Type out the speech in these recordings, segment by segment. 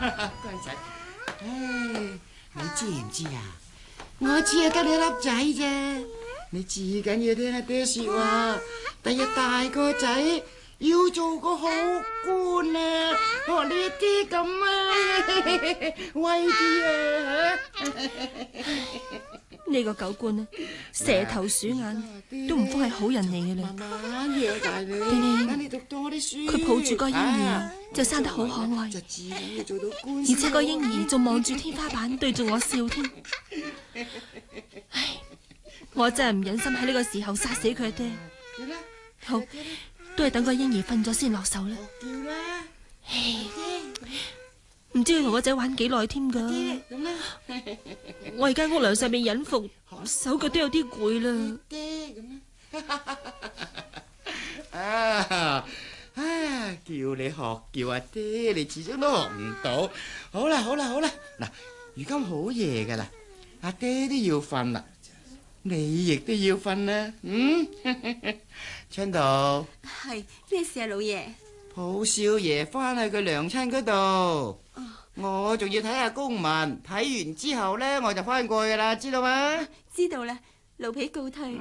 乖仔，唉，你知唔知啊？我只係得你一粒仔啫，你至緊要聽阿爹說話，第日大個仔要做個好官啊，學你爹咁啊，威啲啊！ 呢個狗官啊，蛇頭鼠眼，都唔方係好人嚟嘅啦。 慢慢養大你，等你讀多啲書。 佢抱住個嬰兒就生得好可愛， 就自然要做到官。 而且個嬰兒仲望住天花板對住我笑添。唉，我真係唔忍心喺呢個時候殺死佢爹。好，都係等個嬰兒瞓咗先落手啦。唉，唔知要同個仔玩幾耐添噶。我而家屋梁上面隱伏，手腳都有啲攰啦。 叫你學叫阿爹，你始終都學唔到。好啦，嗱，如今好夜噶啦，阿爹都要瞓啦，你亦都要瞓啦。春道， 係咩事啊，老爺？ 抱少爺翻去佢娘親嗰度。我仲要睇下公文，睇完之後呢，我就翻過去噶啦，知道嗎？ 知道啦，奴婢告退。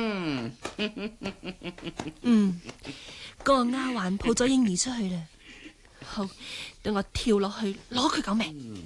個丫鬟抱咗嬰兒出去啦。好，等我跳落去攞佢狗命。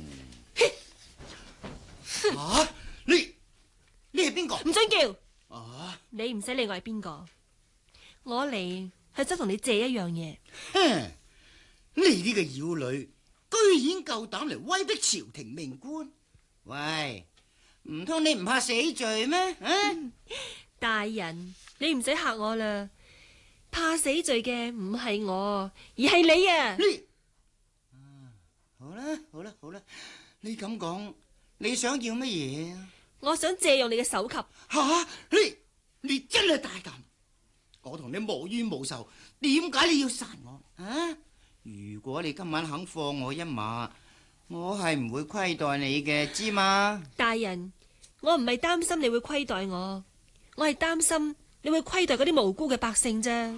你係邊個？ 唔准叫！你唔使理我係邊個，我嚟係想同你借一樣嘢。 你呢個妖女，居然夠膽嚟威逼朝廷命官？喂，唔通你唔怕死罪咩？ 大人，你唔使嚇我啦，怕死罪嘅唔係我，而係你啊！ 好啦，你咁講，你想要乜嘢啊？ 我想借用你嘅首級。 你真係大膽！我同你無冤無仇，點解你要殺我啊？如果你今晚肯放我一馬，我係唔會虧待你嘅，知嗎？ 大人，我唔係擔心你會虧待我，我係擔心你會虧待嗰啲無辜嘅百姓啫。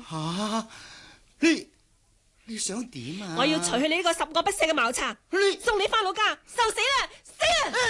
你想點啊？ 我要除去你呢個十惡不赦嘅茅賊，送你翻老家受死啦！死啦！